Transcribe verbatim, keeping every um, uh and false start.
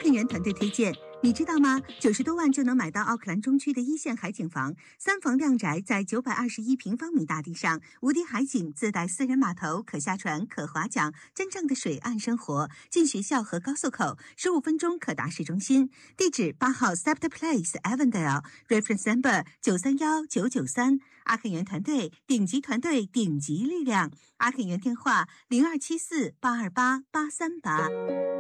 肯园团队推荐，你知道吗？九十多万就能买到奥克兰中区的一线海景房，三房亮宅，在九百二十一平方米大地上，无敌海景，自带私人码头，可下船，可划桨，真正的水岸生活。近学校和高速口，十五分钟可达市中心。地址八号 Scepter Place Avondale Reference Number 九三幺九九三。阿肯园团队，顶级团队，顶级力量。阿肯园电话零二七四八二八八三八。